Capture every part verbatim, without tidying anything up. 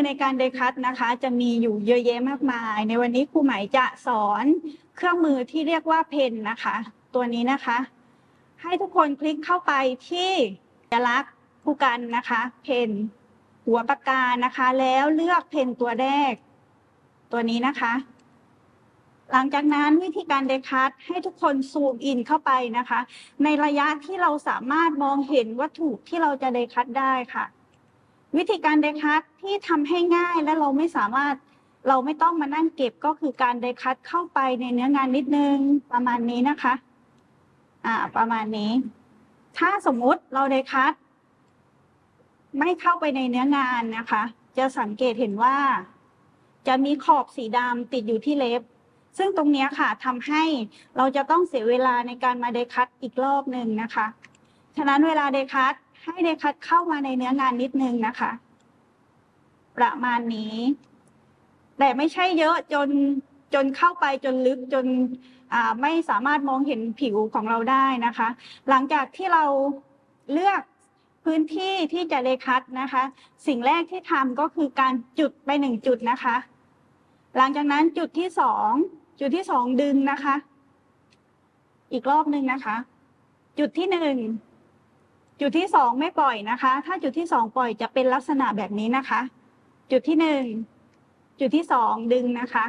ในการเดคัตนะคะจะมีอยู่เยอะแยะมากมายในวันนี้ครูไหมจะสอนเครื่องมือที่เรียกว่าเพนนะคะตัวนี้นะคะให้ทุกคนคลิกเข้าไปที่สัญลักษณ์ผู้กันนะคะเพนหัวปากกานะคะแล้วเลือกเพนตัวแรกตัวนี้นะคะหลังจากนั้นวิธีการเดคัตให้ทุกคนซูมอินเข้าไปนะคะในระยะที่เราสามารถมองเห็นวัตถุที่เราจะเดคัตได้ค่ะวิธีการเดคัตที่ทำให้ง่ายและเราไม่สามารถเราไม่ต้องมานั่งเก็บก็คือการเดคัตเข้าไปในเนื้องานนิดนึงประมาณนี้นะคะอ่าประมาณนี้ถ้าสมมุติเราเดคัตไม่เข้าไปในเนื้องานนะคะจะสังเกตเห็นว่าจะมีขอบสีดำติดอยู่ที่เล็บซึ่งตรงนี้ค่ะทำให้เราจะต้องเสียเวลาในการมาเดคัตอีกรอบหนึ่งนะคะฉะนั้นเวลาเดคัตให้เดคัตเข้ามาในเนื้องานนิดนึงนะคะประมาณนี้แต่ไม่ใช่เยอะจนจนเข้าไปจนลึกจนไม่สามารถมองเห็นผิวของเราได้นะคะหลังจากที่เราเลือกพื้นที่ที่จะเดคัตนะคะสิ่งแรกที่ทำก็คือการจุดไปหนึ่งจุดนะคะหลังจากนั้นจุดที่สองจุดที่สองดึงนะคะอีกรอบหนึ่งนะคะจุดที่หนึ่งจุดที่สองไม่ปล่อยนะคะถ้าจุดที่สองปล่อยจะเป็นลักษณะแบบนี้นะคะจุดที่หนึ่งจุดที่สองดึงนะคะ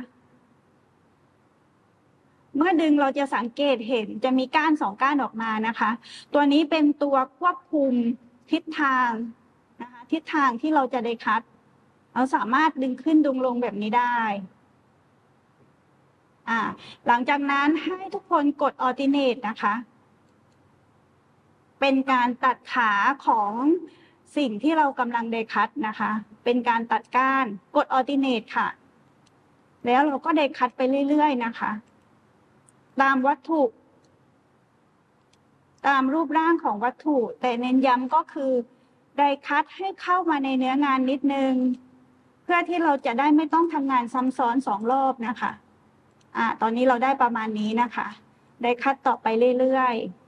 เมื่อดึงเราจะสังเกตเห็นจะมีก้านสองก้านออกมานะคะตัวนี้เป็นตัวควบคุมทิศทางนะคะทิศทางที่เราจะเดคัตเราสามารถดึงขึ้นดึงลงแบบนี้ได้อ่าหลังจากนั้นให้ทุกคนกด Alternate นะคะเป็นการตัดขาของสิ่งที่เรากำลังเดคัตนะคะเป็นการตัดก้านกด Alternate ค่ะแล้วเราก็เดคัตไปเรื่อยๆนะคะตามวัตถุตามรูปร่างของวัตถุแต่เน้นย้ำก็คือเดคัตให้เข้ามาในเนื้องานนิดนึงเพื่อที่เราจะได้ไม่ต้องทำงานซ้ำซ้อนสองรอบนะคะอ่าตอนนี้เราได้ประมาณนี้นะคะเดคัตต่อไปเรื่อยๆ